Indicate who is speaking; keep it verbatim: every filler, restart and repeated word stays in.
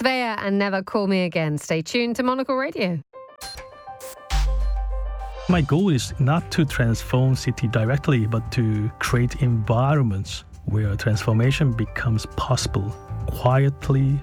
Speaker 1: Svea and Never Call Me Again. Stay tuned to Monocle Radio.
Speaker 2: My goal is not to transform city directly, but to create environments where transformation becomes possible, quietly